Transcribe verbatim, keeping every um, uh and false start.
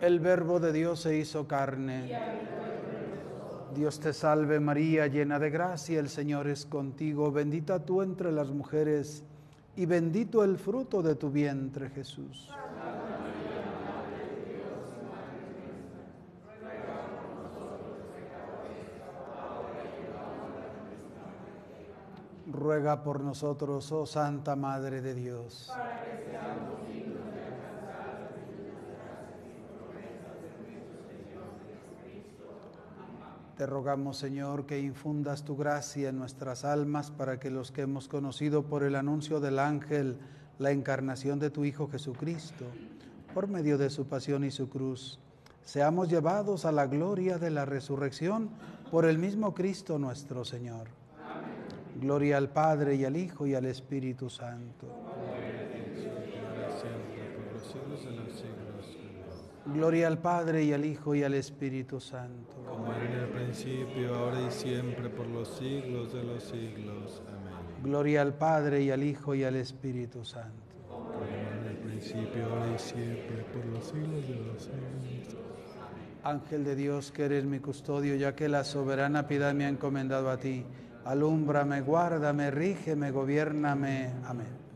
El Verbo de Dios se hizo carne. Dios te salve María, llena de gracia, el Señor es contigo. Bendita tú entre las mujeres, y bendito el fruto de tu vientre, Jesús. Ruega por nosotros, oh Santa Madre de Dios. Para que seamos dignos de alcanzar las benditas gracias y promesas de nuestro Señor Jesucristo. Amén. Te rogamos, Señor, que infundas tu gracia en nuestras almas para que los que hemos conocido por el anuncio del ángel la encarnación de tu Hijo Jesucristo, por medio de su pasión y su cruz, seamos llevados a la gloria de la resurrección por el mismo Cristo nuestro Señor. Gloria al Padre, y al Hijo, y al Espíritu Santo. Gloria al Padre, y al Hijo, y al Espíritu Santo. Como era en el principio, ahora y siempre, por los siglos de los siglos. Amén. Gloria al Padre, y al Hijo, y al Espíritu Santo. Como era en el principio, ahora y siempre, por los siglos de los siglos. Ángel de Dios, que eres mi custodio, ya que la soberana piedad me ha encomendado a ti, alúmbrame, guárdame, rígeme, gobiérname. Amén.